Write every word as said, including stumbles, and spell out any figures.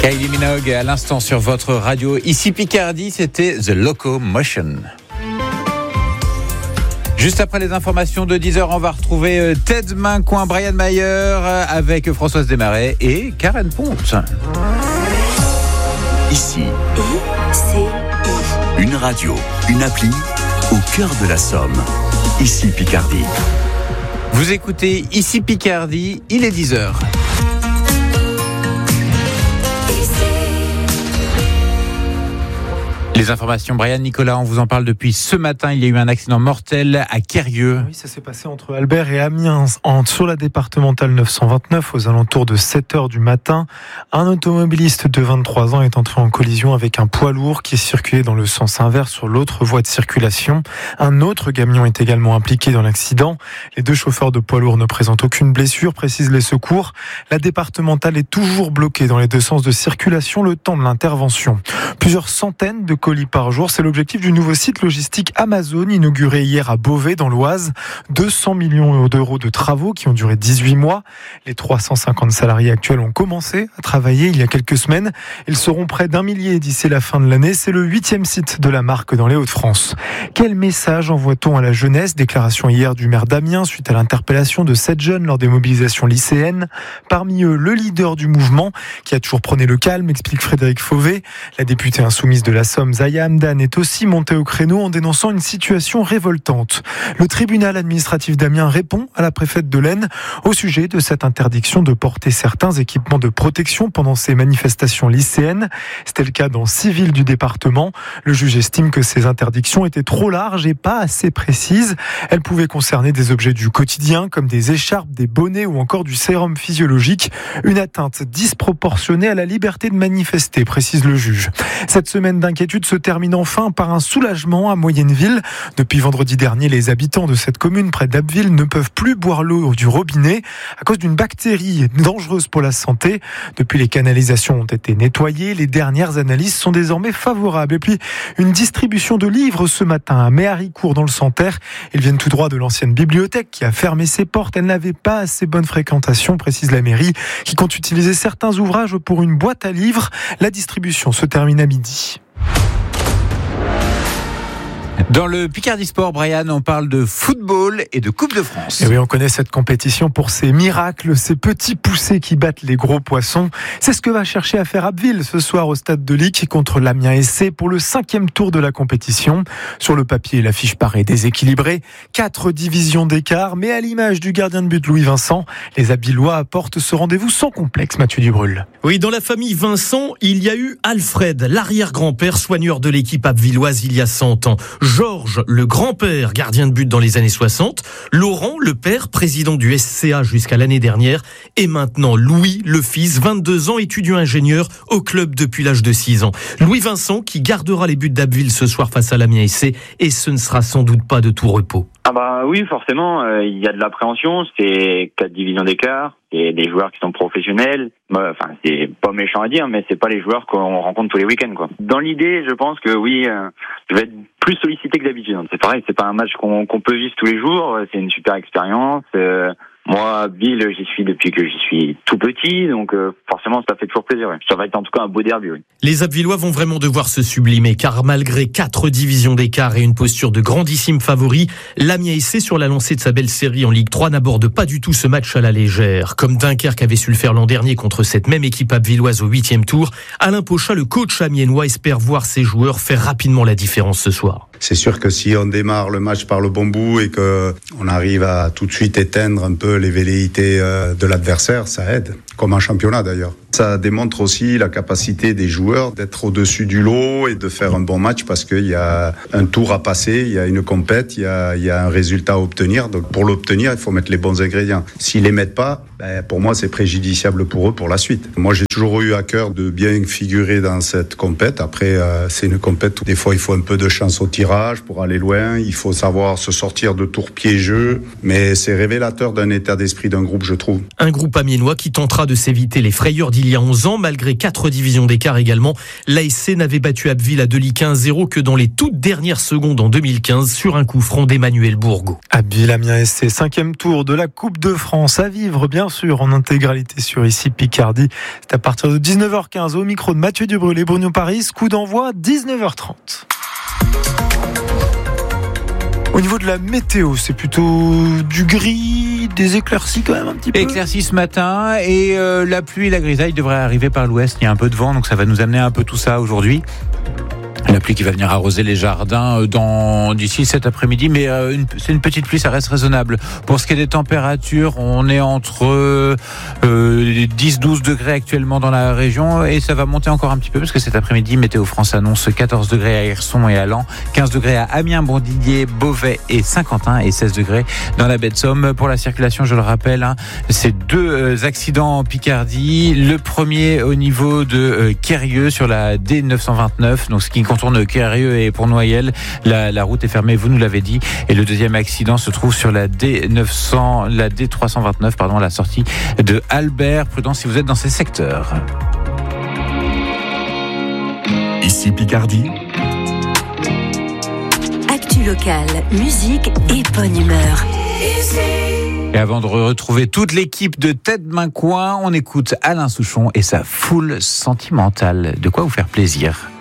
Kylie Minogue à l'instant sur votre radio. Ici Picardie, c'était The Locomotion. Juste après les informations de dix heures, on va retrouver Ted Mincoin, Brian Mayer avec Françoise Desmarais et Karen Ponte. Ici, une radio, une appli au cœur de la Somme. Ici Picardie. Vous écoutez Ici Picardie, il est dix heures. Les informations, Brian Nicolas, on vous en parle depuis ce matin. Il y a eu un accident mortel à Quérieux. Oui, ça s'est passé entre Albert et Amiens, en, sur la départementale neuf cent vingt-neuf, aux alentours de sept heures du matin. Un automobiliste de vingt-trois ans est entré en collision avec un poids lourd qui circulait dans le sens inverse sur l'autre voie de circulation. Un autre camion est également impliqué dans l'accident. Les deux chauffeurs de poids lourd ne présentent aucune blessure, précisent les secours. La départementale est toujours bloquée dans les deux sens de circulation le temps de l'intervention. Plusieurs centaines de colis par jour, c'est l'objectif du nouveau site logistique Amazon inauguré hier à Beauvais dans l'Oise. deux cents millions d'euros de travaux qui ont duré dix-huit mois. Les trois cent cinquante salariés actuels ont commencé à travailler il y a quelques semaines. Ils seront près d'un millier d'ici la fin de l'année. C'est le huitième site de la marque dans les Hauts-de-France. Quel message envoie-t-on à la jeunesse ? Déclaration hier du maire d'Amiens suite à l'interpellation de sept jeunes lors des mobilisations lycéennes. Parmi eux, le leader du mouvement qui a toujours prôné le calme, explique Frédéric Fauvet. La députée insoumise de la Somme, Zaya Hamdan, est aussi montée au créneau en dénonçant une situation révoltante. Le tribunal administratif d'Amiens répond à la préfète de l'Aisne au sujet de cette interdiction de porter certains équipements de protection pendant ces manifestations lycéennes. C'était le cas dans six villes du département. Le juge estime que ces interdictions étaient trop larges et pas assez précises. Elles pouvaient concerner des objets du quotidien comme des écharpes, des bonnets ou encore du sérum physiologique. Une atteinte disproportionnée à la liberté de manifester, précise le juge. Cette semaine d'inquiétude se termine enfin par un soulagement à Moyenneville. Depuis vendredi dernier, les habitants de cette commune près d'Abbeville ne peuvent plus boire l'eau du robinet à cause d'une bactérie dangereuse pour la santé. Depuis, les canalisations ont été nettoyées. Les dernières analyses sont désormais favorables. Et puis, une distribution de livres ce matin à Méharicourt dans le Santerre. Ils viennent tout droit de l'ancienne bibliothèque qui a fermé ses portes. Elle n'avait pas assez bonne fréquentation, précise la mairie, qui compte utiliser certains ouvrages pour une boîte à livres. La distribution se termine à midi. Dans le Picardie Sport, Brian, on parle de football et de Coupe de France. Et oui, on connaît cette compétition pour ses miracles, ces petits poussés qui battent les gros poissons. C'est ce que va chercher à faire Abbeville ce soir au stade de Lic contre l'Amiens S C pour le cinquième tour de la compétition. Sur le papier, l'affiche paraît déséquilibrée. Quatre divisions d'écart, mais à l'image du gardien de but Louis Vincent, les Abbillois apportent ce rendez-vous sans complexe, Mathieu Dubrul. Oui, dans la famille Vincent, il y a eu Alfred, l'arrière-grand-père soigneur de l'équipe abvilloise il y a cent ans. Georges, le grand-père, gardien de but dans les années soixante. Laurent, le père, président du S C A jusqu'à l'année dernière. Et maintenant, Louis, le fils, vingt-deux ans, étudiant ingénieur au club depuis l'âge de six ans. Louis Vincent qui gardera les buts d'Abbeville ce soir face à l'Amiens S C. Et ce ne sera sans doute pas de tout repos. Ah bah oui, forcément, euh, il y a de l'appréhension. C'est quatre divisions d'écart. C'est des joueurs qui sont professionnels. Bah, enfin, c'est pas méchant à dire, mais c'est pas les joueurs qu'on rencontre tous les week-ends, quoi. Dans l'idée, je pense que oui, euh, je vais être plus sollicité que d'habitude. C'est pareil, c'est pas un match qu'on, qu'on peut vivre tous les jours. C'est une super expérience. Euh, Moi, Bill, j'y suis depuis que j'y suis tout petit, donc euh, forcément, ça fait toujours plaisir. Ouais. Ça va être en tout cas un beau derby. Oui. Les Abvillois vont vraiment devoir se sublimer, car malgré quatre divisions d'écart et une posture de grandissime favori, l'Amiens S C, sur la lancée de sa belle série en Ligue trois, n'aborde pas du tout ce match à la légère. Comme Dunkerque avait su le faire l'an dernier contre cette même équipe abvilloise au huitième tour, Alain Pochat, le coach amiénois, espère voir ses joueurs faire rapidement la différence ce soir. C'est sûr que si on démarre le match par le bon bout et que on arrive à tout de suite éteindre un peu les velléités de l'adversaire, ça aide, comme un championnat d'ailleurs. Ça démontre aussi la capacité des joueurs d'être au-dessus du lot et de faire un bon match parce qu'il y a un tour à passer, il y a une compète, il y a, il y a un résultat à obtenir. Donc pour l'obtenir, il faut mettre les bons ingrédients. S'ils les mettent pas, ben pour moi, c'est préjudiciable pour eux pour la suite. Moi, j'ai toujours eu à cœur de bien figurer dans cette compète. Après, euh, c'est une compète où des fois, il faut un peu de chance au tirage pour aller loin. Il faut savoir se sortir de tours piégeux. Mais c'est révélateur d'un état d'esprit d'un groupe, je trouve. Un groupe amiénois qui tentera de s'éviter les frayeurs d'il y a onze ans, malgré quatre divisions d'écart également. L'A S C n'avait battu Abbeville à Delic un zéro que dans les toutes dernières secondes en deux mille quinze sur un coup franc d'Emmanuel Bourgault. Abbeville, Amiens S C, cinquième tour de la Coupe de France à vivre, bien sûr en intégralité sur Ici Picardie. C'est à partir de dix-neuf heures quinze au micro de Mathieu Dubrulé, Bruno Paris, coup d'envoi dix-neuf heures trente. Au niveau de la météo, c'est plutôt du gris, des éclaircies quand même un petit peu. Éclaircies ce matin et euh, la pluie et la grisaille devraient arriver par l'ouest. Il y a un peu de vent, donc ça va nous amener un peu tout ça aujourd'hui. La pluie qui va venir arroser les jardins dans, d'ici cet après-midi, mais euh, une, c'est une petite pluie, ça reste raisonnable. Pour ce qui est des températures, on est entre euh, dix douze degrés actuellement dans la région et ça va monter encore un petit peu parce que cet après-midi, Météo France annonce quatorze degrés à Hirson et à Laon, quinze degrés à Amiens, Bondidier, Beauvais et Saint-Quentin et seize degrés dans la baie de Somme. Pour la circulation, je le rappelle, hein, c'est deux accidents en Picardie. Le premier au niveau de euh, Quérieux sur la D neuf cent vingt-neuf, donc ce qui contourne Quérieux et Pont-Noyel, la, la route est fermée, vous nous l'avez dit. Et le deuxième accident se trouve sur la D neuf cents, la D trois cent vingt-neuf, pardon, à la sortie de Albert. Prudence si vous êtes dans ces secteurs. Ici Picardie. Actu locale, musique et bonne humeur. Et avant de retrouver toute l'équipe de Tête Main Coin, on écoute Alain Souchon et sa foule sentimentale. De quoi vous faire plaisir.